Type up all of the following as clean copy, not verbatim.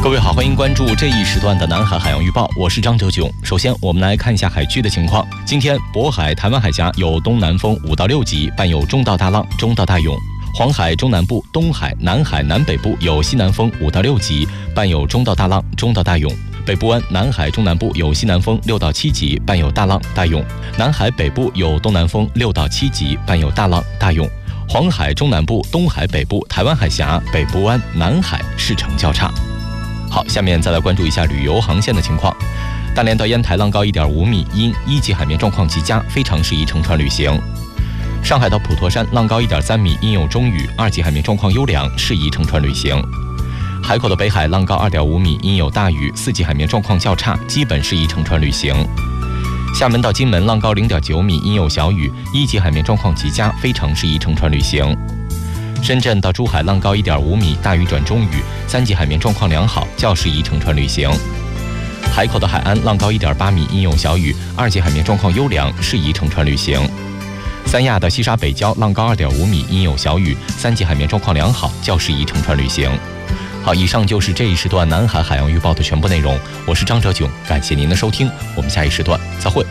各位好，欢迎关注这一时段的南海海洋预报，我是张哲炯。首先我们来看一下海区的情况。今天渤海、台湾海峡有东南风5到6级，伴有中到大浪、中到大涌。黄海中南部、东海、南海南北部有西南风5到6级，伴有中到大浪、中到大涌。北部湾、南海中南部有西南风6到7级，伴有大浪、大涌。南海北部有东南风6到7级，伴有大浪、大涌。黄海中南部、东海北部、台湾海峡、北部湾、南海势成较差。好，下面再来关注一下旅游航线的情况。大连到烟台浪高1.5米，因1级海面状况极佳，非常适宜乘船旅行。上海到普陀山浪高1.3米，因有中雨，2级海面状况优良，适宜乘船旅行。海口的北海浪高2.5米，因有大雨，4级海面状况较差，基本适宜乘船旅行。厦门到金门浪高0.9米，因有小雨，1级海面状况极佳，非常适宜乘船旅行。深圳到珠海浪高1.5米，大雨转中雨，3级海面状况良好，较适宜乘船旅行。海口的海安浪高1.8米，因有小雨，2级海面状况优良，适宜乘船旅行。三亚到西沙北礁浪高2.5米，因有小雨，3级海面状况良好，较适宜乘船旅行。好，以上就是这一时段南海海洋预报的全部内容。我是张哲炯，感谢您的收听，我们下一时段再会。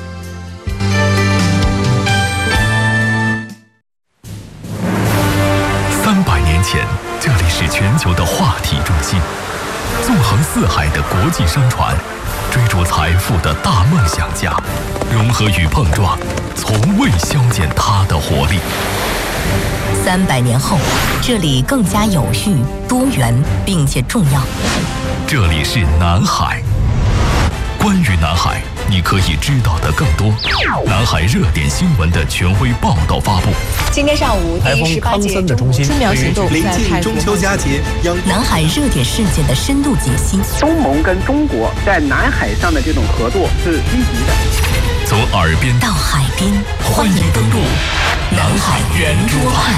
300年前，这里是全球的话题中心，纵横四海的国际商船，追逐财富的大梦想家，融合与碰撞，从未消减它的活力。 300年后，这里更加有序、多元，并且重要。 这里是南海。关于南海，你可以知道的更多。南海热点新闻的权威报道发布。 今天上午，第18届春苗行动临近中秋佳节， 南海热点事件的深度解析。 东盟跟中国在南海上的这种合作是积极的。 从耳边到海边，欢迎登陆南海圆桌派。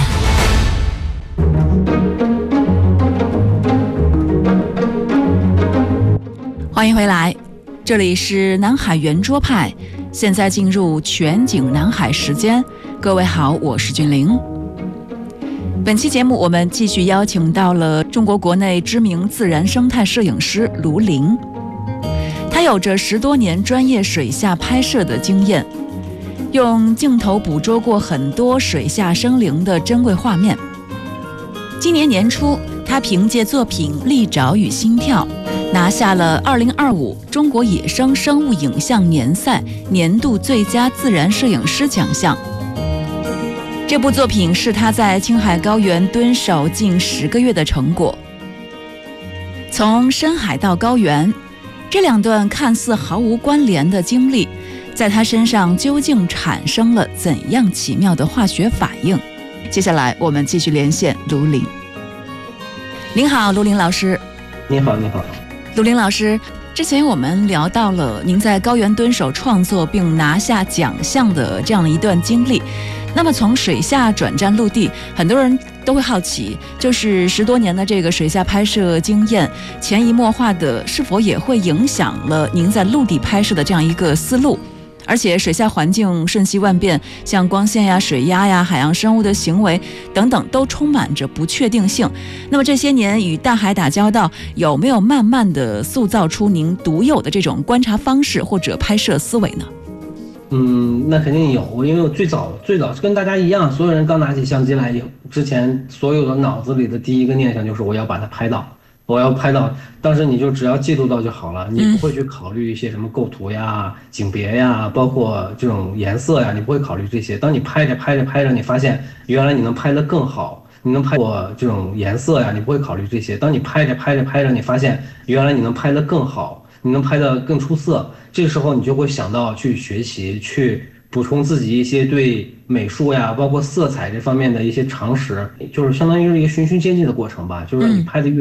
欢迎回来，这里是南海圆桌派，现在进入全景南海时间。各位好，我是君玲。本期节目我们继续邀请到了中国国内知名自然生态摄影师卢林，他有着10多年专业水下拍摄的经验，用镜头捕捉过很多水下生灵的珍贵画面。今年年初，他凭借作品《利爪与心跳》拿下了2025中国野生生物影像年赛年度最佳自然摄影师奖项。这部作品是他在青海高原蹲守近10个月的成果。从深海到高原，这2段看似毫无关联的经历，在他身上究竟产生了怎样奇妙的化学反应？接下来我们继续连线卢林。您好，卢林老师。 你好，你好。 卢林老师，之前我们聊到了您在高原蹲守创作并拿下奖项的这样的一段经历。那么从水下转战陆地，很多人都会好奇，就是10多年的这个水下拍摄经验，潜移默化的是否也会影响了您在陆地拍摄的这样一个思路？而且水下环境瞬息万变，像光线呀、水压呀、海洋生物的行为等等，都充满着不确定性。那么这些年与大海打交道，有没有慢慢的塑造出您独有的这种观察方式或者拍摄思维呢？ 那肯定有，因为我最早跟大家一样，所有人刚拿起相机来之前，所有的脑子里的第一个念想就是我要把它拍到。当时你就只要记录到就好了，你不会去考虑一些什么构图呀、景别呀，包括这种颜色呀，你不会考虑这些。当你拍着，你发现原来你能拍得更好，你能拍过这种颜色呀，你不会考虑这些。当你拍着，你发现原来你能拍得更好，你能拍得更出色，这个时候你就会想到去学习，去补充自己一些对美术呀，包括色彩这方面的一些常识，就是相当于是一个循序渐进的过程吧。就是你拍的越